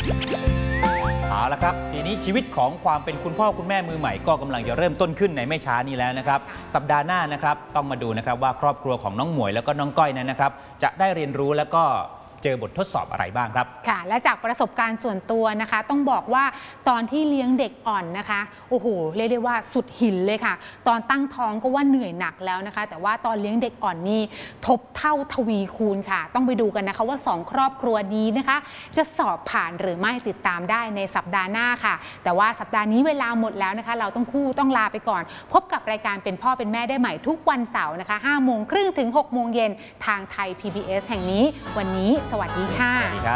เอาละครับทีนี้ชีวิตของความเป็นคุณพ่อคุณแม่มือใหม่ก็กำลังจะเริ่มต้นขึ้นในไม่ช้านี้แล้วนะครับสัปดาห์หน้านะครับต้องมาดูนะครับว่าครอบครัวของน้องหมวยแล้วก็น้องก้อยนั้นนะครับจะได้เรียนรู้แล้วก็เจอบททดสอบอะไรบ้างครับค่ะและจากประสบการณ์ส่วนตัวนะคะต้องบอกว่าตอนที่เลี้ยงเด็กอ่อนนะคะโอ้โหเรียกได้ว่าสุดหินเลยค่ะตอนตั้งท้องก็ว่าเหนื่อยหนักแล้วนะคะแต่ว่าตอนเลี้ยงเด็กอ่อนนี่ทบเท่าทวีคูณค่ะต้องไปดูกันนะคะว่า2ครอบครัวนี้นะคะจะสอบผ่านหรือไม่ติดตามได้ในสัปดาห์หน้าค่ะแต่ว่าสัปดาห์นี้เวลาหมดแล้วนะคะเราต้องลาไปก่อนพบกับรายการเป็นพ่อเป็นแม่ได้ใหม่ทุกวันเสาร์นะคะ5:30 ถึง 6:00 เย็นทางไทย PBS แห่งนี้วันนี้สวัสดีค่ะ